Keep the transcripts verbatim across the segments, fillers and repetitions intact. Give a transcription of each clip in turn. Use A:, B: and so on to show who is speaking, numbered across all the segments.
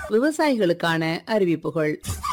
A: விவசாயிகளுக்கான அறிவிப்புகள்.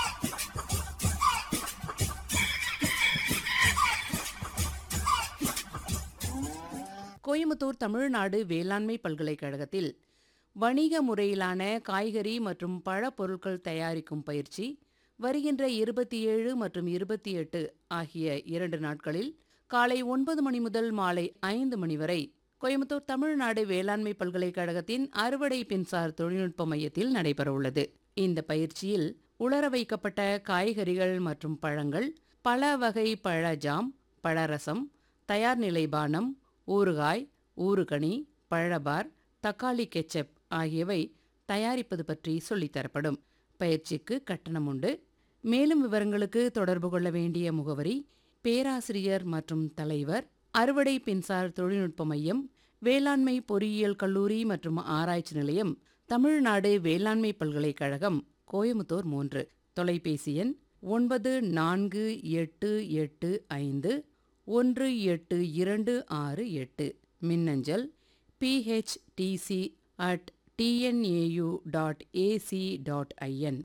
A: கோயம்புத்தூர் தமிழ்நாடு வேளாண்மை பல்கலைக்கழகத்தில் வணிக முறையிலான காய்கறி மற்றும் பழ பொருட்கள் தயாரிக்கும் பயிற்சி வருகின்ற இருபத்தி ஏழு மற்றும் இருபத்தி எட்டு ஆகிய இரண்டு நாட்களில் காலை ஒன்பது மணி முதல் மாலை ஐந்து மணி வரை கோயம்புத்தூர் தமிழ்நாடு வேளாண்மை பல்கலைக்கழகத்தின் அறுவடை பின்சார் தொழில்நுட்ப மையத்தில் நடைபெறவுள்ளது. இந்த பயிற்சியில் உலர வைக்கப்பட்ட காய்கறிகள் மற்றும் பழங்கள், பல வகை பழ ஜாம், பழரசம், தயார் நிலை பானம், ஊறுகாய், ஊறுகனி, பழபார், தக்காளி கெச்சப் ஆகியவை தயாரிப்பது பற்றி சொல்லித்தரப்படும். பயிற்சிக்கு கட்டணம் உண்டு. மேலும் விவரங்களுக்கு தொடர்பு கொள்ள வேண்டிய முகவரி: பேராசிரியர் மற்றும் தலைவர், அறுவடை பின்சார் தொழில்நுட்ப மையம், வேளாண்மை பொறியியல் கல்லூரி மற்றும் ஆராய்ச்சி நிலையம், தமிழ்நாடு வேளாண்மை பல்கலைக்கழகம், கோயமுத்தூர் மூன்று. தொலைபேசி எண் ஒன்பது நான்கு எட்டு எட்டு ஐந்து ஒன்று எட்டு இரண்டு ஆறு எட்டு. மின்னஞ்சல் PHDC at TNAU dot AC dot IN.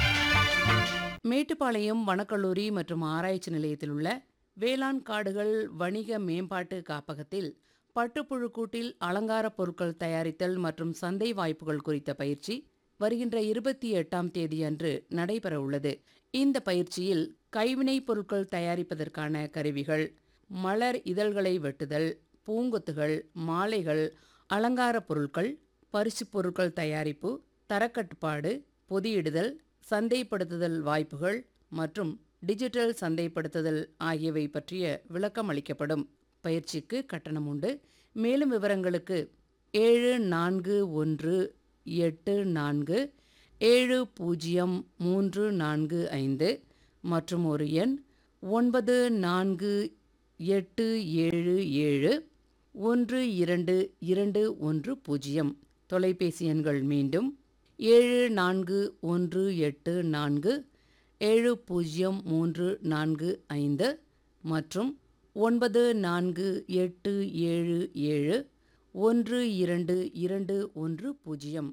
A: Mettupalayam வனக்கல்லூரி மற்றும் ஆராய்ச்சி நிலையத்தில் உள்ள வேளாண் காடுகள் வணிக மேம்பாட்டு காப்பகத்தில் பட்டுப்புழு கூட்டில் அலங்கார பொருட்கள் தயாரித்தல் மற்றும் சந்தை வாய்ப்புகள் குறித்த பயிற்சி வருகின்ற இருபத்தி எட்டாம் தேதி அன்று நடைபெறவுள்ளது. இந்த பயிற்சியில் கைவினைப் பொருட்கள் தயாரிப்பதற்கான கருவிகள், மலர் இதழ்களை வெட்டுதல், பூங்கொத்துகள், மாலைகள், அலங்கார பொருட்கள், பரிசுப் பொருட்கள் தயாரிப்பு, தரக்கட்டுப்பாடு, பொதியிடுதல், சந்தைப்படுத்துதல் வாய்ப்புகள் மற்றும் டிஜிட்டல் சந்தைப்படுத்துதல் ஆகியவை பற்றிய விளக்கம் அளிக்கப்படும். பயிற்சிக்கு கட்டணம் உண்டு. மேலும் விவரங்களுக்கு ஏழு நான்கு ஒன்று எட்டு நான்கு ஏழு பூஜ்ஜியம் மூன்று நான்கு ஐந்து மற்றும் ஒரு எண் ஒன்பது நான்கு எட்டு ஏழு ஏழு ஒன்று இரண்டு இரண்டு ஒன்று பூஜ்ஜியம். தொலைபேசி எண்கள் மீண்டும் ஏழு நான்கு ஒன்று எட்டு நான்கு ஏழு பூஜ்ஜியம் மூன்று நான்கு ஐந்து மற்றும் ஒன்பது நான்கு எட்டு ஏழு ஏழு ஒன்று இரண்டு இரண்டு ஒன்று பூஜ்ஜியம்.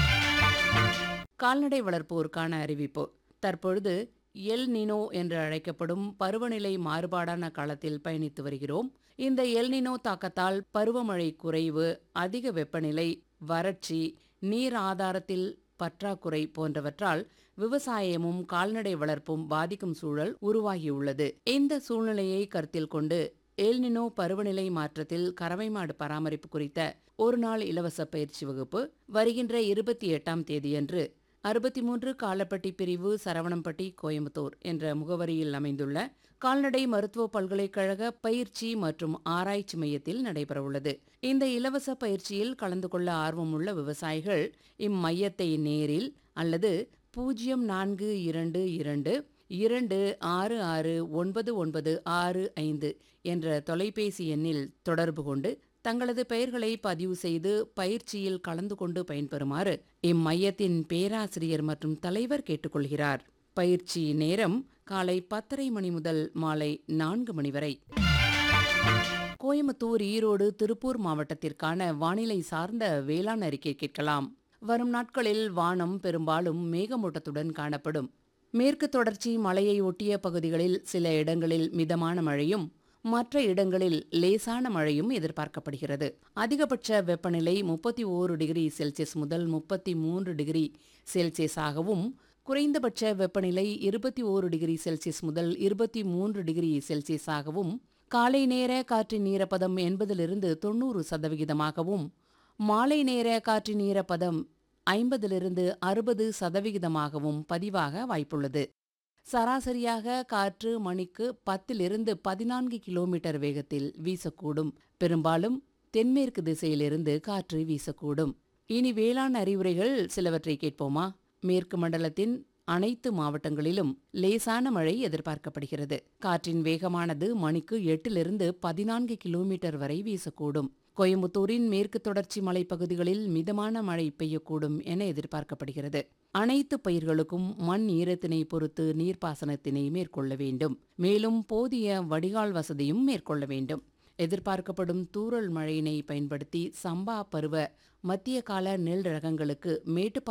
A: கால்நடை வளர்ப்போருக்கான அறிவிப்பு. தற்பொழுது எல் நினோ என்று அழைக்கப்படும் பருவநிலை மாறுபாடான காலத்தில் பயணித்து வருகிறோம். இந்த எல் நினோ தாக்கத்தால் பருவமழை குறைவு, அதிக வெப்பநிலை, வறட்சி, நீர் ஆதாரத்தில் பற்றாக்குறை போன்றவற்றால் விவசாயமும் கால்நடை வளர்ப்பும் பாதிக்கும் சூழல் உருவாகியுள்ளது. இந்த சூழ்நிலையை கருத்தில் கொண்டு எல் நினோ பருவநிலை மாற்றத்தில் கறவை மாடு பராமரிப்பு குறித்த ஒரு நாள் இலவச பயிற்சி வகுப்பு வருகின்ற இருபத்தி எட்டாம் தேதியன்று அறுபத்தி மூன்று காலப்பட்டி பிரிவு, சரவணம்பட்டி, கோயம்புத்தூர் என்ற முகவரியில் அமைந்துள்ள கால்நடை மருத்துவ பல்கலைக்கழக பயிற்சி மற்றும் ஆராய்ச்சி மையத்தில் நடைபெறவுள்ளது. இந்த இலவச பயிற்சியில் கலந்து கொள்ள ஆர்வமுள்ள விவசாயிகள் இம்மையத்தை நேரில் அல்லது பூஜ்ஜியம் நான்கு இரண்டு இரண்டு இரண்டு ஆறு ஆறு ஒன்பது ஒன்பது ஆறு ஐந்து என்ற தொலைபேசி எண்ணில் தொடர்பு கொண்டு தங்களது பெயர்களை பதிவு செய்து பயிற்சியில் கலந்து கொண்டு பயன்பெறுமாறு இம்மையத்தின் பேராசிரியர் மற்றும் தலைவர் கேட்டுக்கொள்கிறார். பயிற்சி நேரம் காலை பத்தரை மணி முதல் மாலை நான்கு மணி வரை. கோயம்புத்தூர், ஈரோடு, திருப்பூர் மாவட்டத்திற்கான வானிலை சார்ந்த வேளாண் அறிக்கை கேட்கலாம். வரும் நாட்களில் வானம் பெரும்பாலும் மேகமூட்டத்துடன் காணப்படும். மேற்கு தொடர்ச்சி மலையை ஒட்டிய பகுதிகளில் சில இடங்களில் மிதமான மழையும், மற்ற இடங்களில் லேசான மழையும் எதிர்பார்க்கப்படுகிறது. அதிகபட்ச வெப்பநிலை முப்பத்தி ஓரு டிகிரி செல்சியஸ் முதல் முப்பத்தி மூன்று டிகிரி செல்சியஸாகவும், குறைந்தபட்ச வெப்பநிலை இருபத்தி ஓரு டிகிரி செல்சியஸ் முதல் இருபத்தி மூன்று டிகிரி செல்சியஸாகவும், காலை நேர காற்றின் ஈரப்பதம் எண்பதிலிருந்து தொண்ணூறு சதவிகிதமாகவும், மாலை நேர காற்றின் ஈரப்பதம் ஐம்பதிலிருந்து அறுபது சதவிகிதமாகவும் பதிவாக வாய்ப்புள்ளது. சராசரியாக காற்று மணிக்கு பத்திலிருந்து பதினான்கு கிலோமீட்டர் வேகத்தில் வீசக்கூடும். பெரும்பாலும் தென்மேற்கு திசையிலிருந்து காற்று வீசக்கூடும். இனி வேளாண் அறிவுரைகள் சிலவற்றை கேட்போமா? மேற்கு மண்டலத்தின் அனைத்து மாவட்டங்களிலும் லேசான மழை எதிர்பார்க்கப்படுகிறது. காற்றின் வேகமானது மணிக்கு எட்டிலிருந்து பதினான்கு கிலோமீட்டர் வரை வீசக்கூடும். கோயம்புத்தூரின் மேற்கு தொடர்ச்சி மலைப்பகுதிகளில் மிதமான மழை பெய்யக்கூடும் என எதிர்பார்க்கப்படுகிறது. அனைத்து பயிர்களுக்கும் மண் ஈரத்தினை பொறுத்து நீர்ப்பாசனத்தினை மேற்கொள்ள வேண்டும். மேலும் போதிய வடிகால் வசதியும் மேற்கொள்ள வேண்டும். எதிர்பார்க்கப்படும் தூறல் மழையினை பயன்படுத்தி சம்பா பருவ மத்திய கால நெல் ரகங்களுக்கு மேட்டு